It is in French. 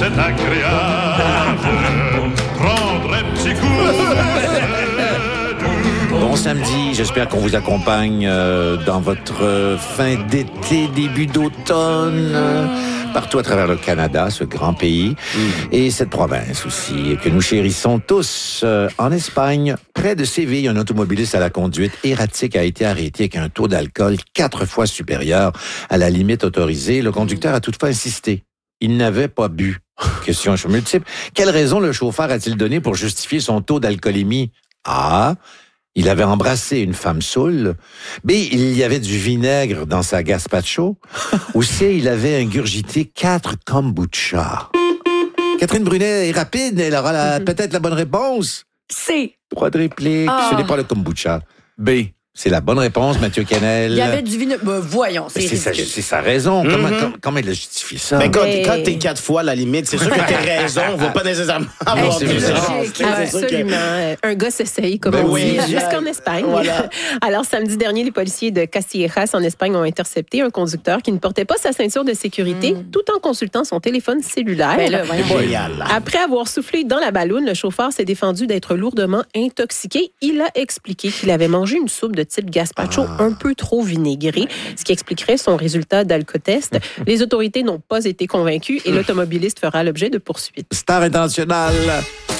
c'est agréable. Prendre un petit coup. Bon samedi, j'espère qu'on vous accompagne dans votre fin d'été, début d'automne, partout à travers le Canada, ce grand pays, et cette province aussi, que nous chérissons tous. En Espagne, près de Séville, un automobiliste à la conduite erratique a été arrêté avec un taux d'alcool 4 fois supérieur à la limite autorisée. Le conducteur a toutefois insisté. Il n'avait pas bu. Question multiple. Quelle raison le chauffeur a-t-il donné pour justifier son taux d'alcoolémie? A. Il avait embrassé une femme saoule. B. Il y avait du vinaigre dans sa gazpacho. Ou C. Il avait ingurgité 4 kombucha. Catherine Brunet est rapide. Elle aura peut-être la bonne réponse. C. Droit de réplique. Ce n'est pas le kombucha. B. C'est la bonne réponse, Mathieu Canel. Il y avait du vinaigre. Voyons, c'est ridicule. C'est sa raison. Comment elle a justifié ça? Mais quand t'es 4 fois, à la limite, c'est sûr que t'as raison. On va pas nécessairement avoir c'est des vrai. raisons. Absolument. Un gars s'essaye, comme on dit, jusqu'en Espagne. Voilà. Alors, samedi dernier, les policiers de Castillejas, en Espagne, ont intercepté un conducteur qui ne portait pas sa ceinture de sécurité tout en consultant son téléphone cellulaire. Ben là, voyons. Génial. Après avoir soufflé dans la balloune, le chauffeur s'est défendu d'être lourdement intoxiqué. Il a expliqué qu'il avait mangé une soupe de type gazpacho un peu trop vinaigrée, ce qui expliquerait son résultat d'alcotest. Les autorités n'ont pas été convaincues et l'automobiliste fera l'objet de poursuites. Star internationale.